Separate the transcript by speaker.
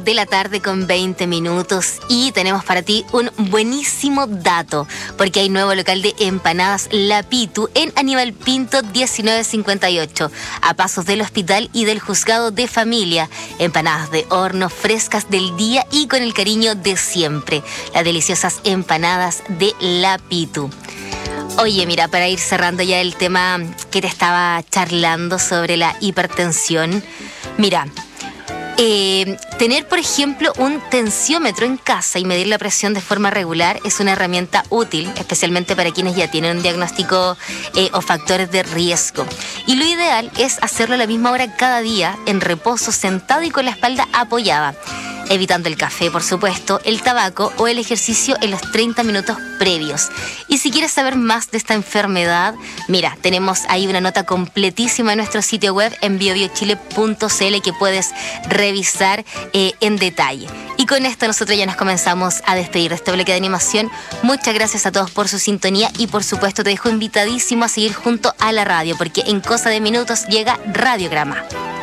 Speaker 1: de la tarde con 20 minutos y tenemos para ti un buenísimo dato, porque hay nuevo local de empanadas La Pitu en Aníbal Pinto 1958, a pasos del hospital y del juzgado de familia. Empanadas de horno, frescas del día y con el cariño de siempre. Las deliciosas empanadas de La Pitu. Oye, mira, para ir cerrando ya el tema que te estaba charlando sobre la hipertensión, mira, tener, por ejemplo, un tensiómetro en casa y medir la presión de forma regular es una herramienta útil, especialmente para quienes ya tienen un diagnóstico o factores de riesgo. Y lo ideal es hacerlo a la misma hora cada día, en reposo, sentado y con la espalda apoyada, evitando el café, por supuesto, el tabaco o el ejercicio en los 30 minutos previos. Y si quieres saber más de esta enfermedad, mira, tenemos ahí una nota completísima en nuestro sitio web en biobiochile.cl que puedes revisar en detalle. Y con esto nosotros ya nos comenzamos a despedir de este bloque de animación. Muchas gracias a todos por su sintonía y por supuesto te dejo invitadísimo a seguir junto a la radio, porque en cosa de minutos llega Radiograma.